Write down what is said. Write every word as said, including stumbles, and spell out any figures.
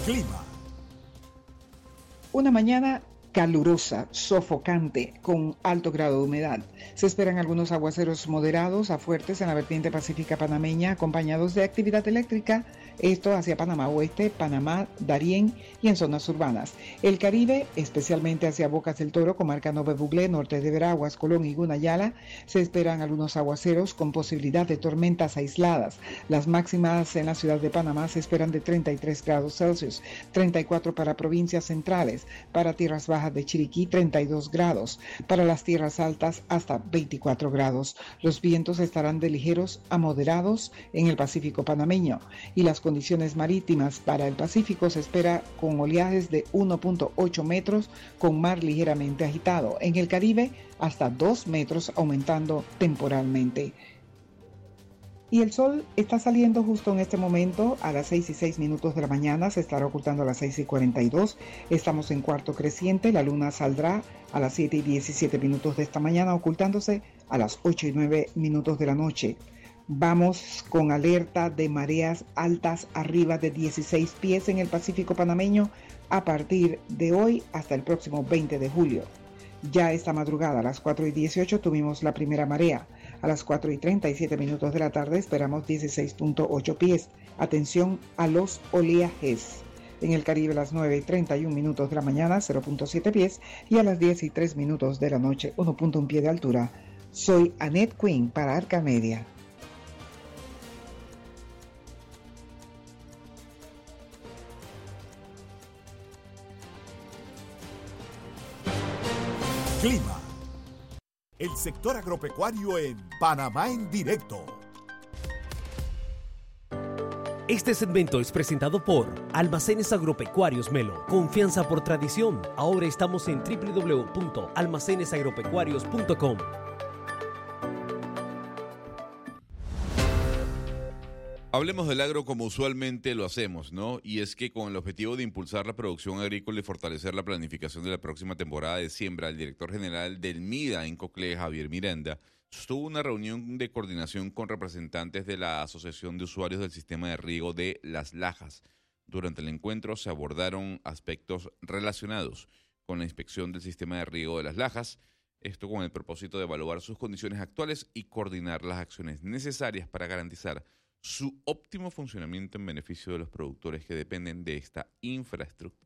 Clima. Una mañana calurosa, sofocante, con alto grado de humedad. Se esperan algunos aguaceros moderados a fuertes en la vertiente pacífica panameña, acompañados de actividad eléctrica, esto hacia Panamá Oeste, Panamá, Darién y en zonas urbanas. El Caribe, especialmente hacia Bocas del Toro, comarca Nove Buglé, norte de Veraguas, Colón y Gunayala, se esperan algunos aguaceros con posibilidad de tormentas aisladas. Las máximas en la ciudad de Panamá se esperan de treinta y tres grados Celsius, treinta y cuatro para provincias centrales, para tierras bajas de Chiriquí treinta y dos grados, para las tierras altas hasta veinticuatro grados. Los vientos estarán de ligeros a moderados en el Pacífico panameño y las condiciones marítimas para el Pacífico se espera con oleajes de uno punto ocho metros con mar ligeramente agitado. En el Caribe hasta dos metros, aumentando temporalmente. Y el sol está saliendo justo en este momento a las seis y seis minutos de la mañana, se estará ocultando a las seis y cuarenta y dos. Estamos en cuarto creciente, la luna saldrá a las siete y diecisiete minutos de esta mañana, ocultándose a las ocho y nueve minutos de la noche. Vamos con alerta de mareas altas arriba de dieciséis pies en el Pacífico panameño a partir de hoy hasta el próximo veinte de julio. Ya esta madrugada a las cuatro y dieciocho tuvimos la primera marea. A las cuatro y treinta y siete minutos de la tarde esperamos dieciséis punto ocho pies. Atención a los oleajes. En el Caribe a las nueve y treinta y un minutos de la mañana cero punto siete pies y a las diez y tres minutos de la noche uno punto uno pie de altura. Soy Annette Quinn para Arca Media. Clima. El sector agropecuario en Panamá en directo. Este segmento es presentado por Almacenes Agropecuarios Melo. Confianza por tradición. Ahora estamos en doble u doble u doble u punto almacenes agropecuarios punto com. Hablemos del agro como usualmente lo hacemos, ¿no? Y es que con el objetivo de impulsar la producción agrícola y fortalecer la planificación de la próxima temporada de siembra, el director general del MIDA en Coclé, Javier Miranda, sostuvo una reunión de coordinación con representantes de la Asociación de Usuarios del Sistema de Riego de Las Lajas. Durante el encuentro se abordaron aspectos relacionados con la inspección del sistema de riego de Las Lajas, esto con el propósito de evaluar sus condiciones actuales y coordinar las acciones necesarias para garantizar su óptimo funcionamiento en beneficio de los productores que dependen de esta infraestructura.